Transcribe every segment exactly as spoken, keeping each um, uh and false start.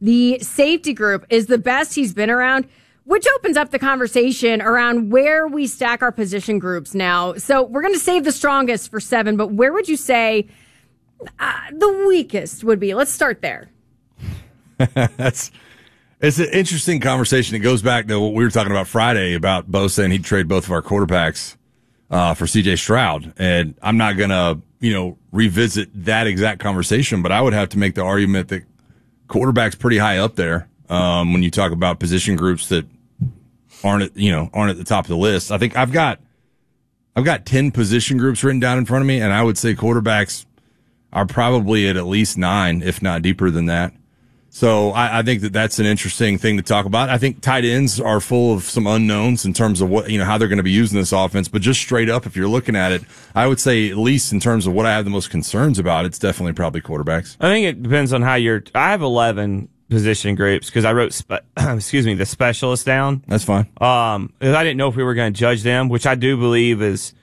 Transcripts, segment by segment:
the safety group is the best he's been around, which opens up the conversation around where we stack our position groups now. So we're going to save the strongest for seven, but where would you say uh, the weakest would be? Let's start there. That's it's an interesting conversation. It goes back to what we were talking about Friday about Bo saying he'd trade both of our quarterbacks uh, for C J Stroud. And I'm not going to, you know, revisit that exact conversation, but I would have to make the argument that quarterback's pretty high up there um, when you talk about position groups that aren't at, you know, aren't at the top of the list. I think I've got I've got ten position groups written down in front of me, and I would say quarterbacks are probably at at least nine, if not deeper than that. So I, I think that that's an interesting thing to talk about. I think tight ends are full of some unknowns in terms of what, you know, how they're going to be using this offense. But just straight up, if you're looking at it, I would say at least in terms of what I have the most concerns about, it's definitely probably quarterbacks. I think it depends on how you're. I have eleven position groups because I wrote, spe- excuse me, the specialists down. That's fine. Um, I didn't know if we were going to judge them, which I do believe is.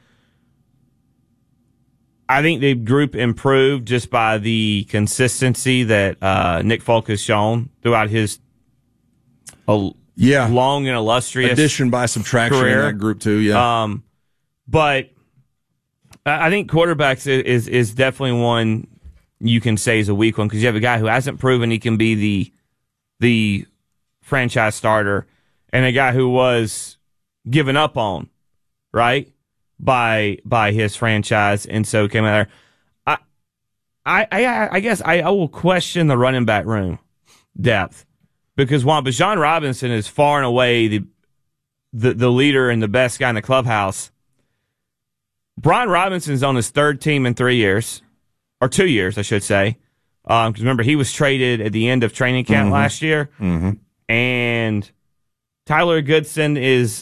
I think the group improved just by the consistency that uh, Nick Folk has shown throughout his uh, yeah. long and illustrious addition by subtraction career. In that group too. Yeah, um, but I think quarterbacks is is definitely one you can say is a weak one because you have a guy who hasn't proven he can be the the franchise starter, and a guy who was given up on, right? by by his franchise, and so came out there. I I I, I guess I, I will question the running back room depth because while Bijan Robinson is far and away the, the the leader and the best guy in the clubhouse, Brian Robinson's on his third team in three years, or two years, I should say. Because um, remember, he was traded at the end of training camp mm-hmm. last year, mm-hmm. and Tyler Goodson is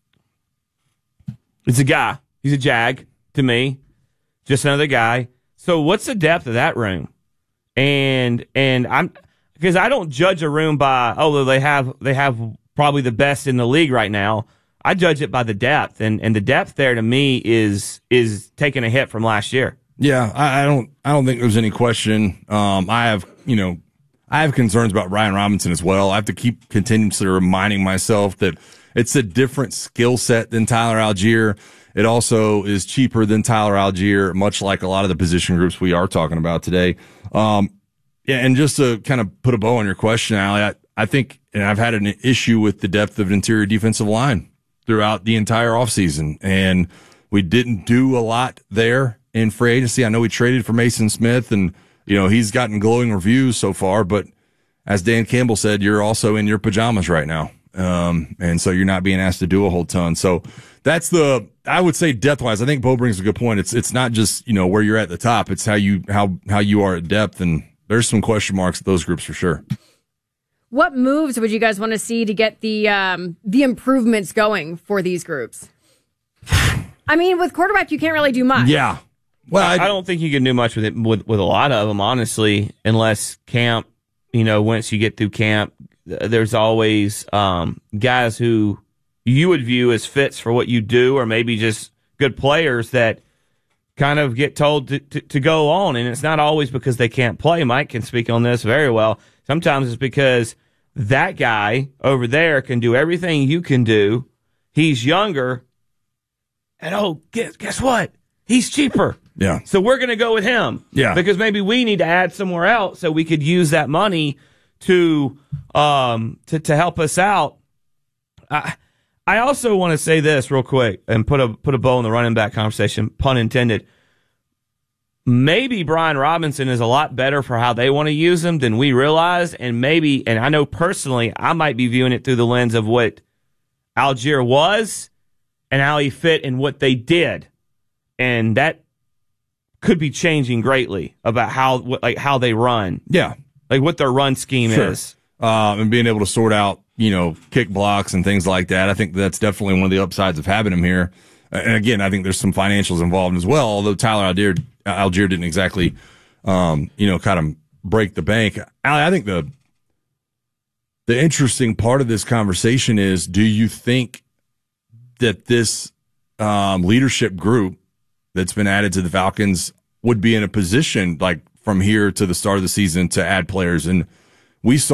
it's a guy. He's a Jag to me, just another guy. So what's the depth of that room? And and I'm because I don't judge a room by oh they have they have probably the best in the league right now. I judge it by the depth, and, and the depth there to me is is taking a hit from last year. Yeah, I, I don't I don't think there's any question. Um, I have you know I have concerns about Ryan Robinson as well. I have to keep continuously reminding myself that it's a different skill set than Tyler Algier. It also is cheaper than Tyler Algier, much like a lot of the position groups we are talking about today. Um, yeah, and just to kind of put a bow on your question, Allie, I, I think, and I've had an issue with the depth of interior defensive line throughout the entire offseason, and we didn't do a lot there in free agency. I know we traded for Mason Smith, and you know he's gotten glowing reviews so far, but as Dan Campbell said, you're also in your pajamas right now. Um, and so you're not being asked to do a whole ton. So that's the, I would say depth wise, I think Bo brings a good point. It's, it's not just, you know, where you're at the top. It's how you, how, how you are at depth. And there's some question marks at those groups for sure. What moves would you guys want to see to get the, um, the improvements going for these groups? I mean, with quarterback, you can't really do much. Yeah. Well, I, I don't think you can do much with it, with, with a lot of them, honestly, unless camp, you know, once you get through camp, there's always um, guys who you would view as fits for what you do, or maybe just good players that kind of get told to, to, to go on. And it's not always because they can't play. Mike can speak on this very well. Sometimes it's because that guy over there can do everything you can do. He's younger. And, oh, guess, guess what? He's cheaper. Yeah. So we're going to go with him. Yeah. Because maybe we need to add somewhere else so we could use that money to um to, to help us out. I I also want to say this real quick and put a put a bow in the running back conversation, pun intended. Maybe Brian Robinson is a lot better for how they want to use him than we realize, and maybe, and I know personally, I might be viewing it through the lens of what Algier was and how he fit in what they did, and that could be changing greatly about how like how they run. Yeah. Like what their run scheme sure. is. Uh, and being able to sort out, you know, kick blocks and things like that. I think that's definitely one of the upsides of having him here. And again, I think there's some financials involved as well, although Tyler Algier, Algier didn't exactly, um, you know, kind of break the bank. I think the the interesting part of this conversation is, do you think that this um, leadership group that's been added to the Falcons would be in a position like from here to the start of the season to add players? And we saw